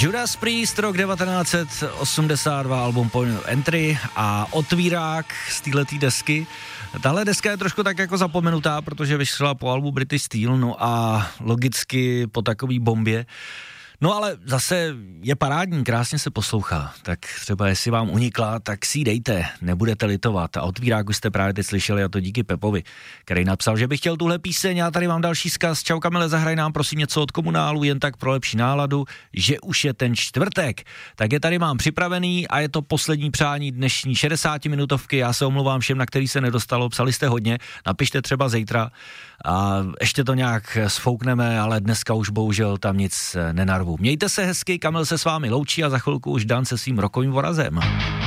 Judas Priest, rok 1982, album Point of Entry a otvírák z téhletý desky. Tahle deska je trošku tak jako zapomenutá, protože vyšla po albu British Steel, no a logicky po takový bombě. No ale zase je parádní, krásně se poslouchá, tak třeba jestli vám unikla, tak si ji dejte, nebudete litovat. A otvírák už jste právě teď slyšeli, a to díky Pepovi, který napsal, že by chtěl tuhle píseň. Já tady mám další vzkaz. Čau Kamile, zahraj nám prosím něco od Komunálu, jen tak pro lepší náladu, že už je ten čtvrtek. Tak je tady mám připravený a je to poslední přání dnešní 60-minutovky. Já se omlouvám všem, na který se nedostalo, psali jste hodně, napište třeba zítra a ještě to nějak sfoukneme, ale dneska už bohužel tam nic nenarvu. Mějte se hezky, Kamil se s vámi loučí a za chvilku už Dan se svým rokovým vorazem.